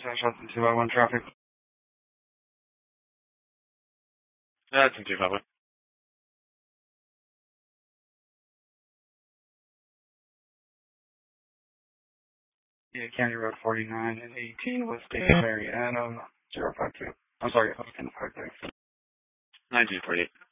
Shotton 251 traffic. That's in 251. Yeah, County Road 49 and 18 with Station Mary Adam 052. I'm sorry, 1053. 1948.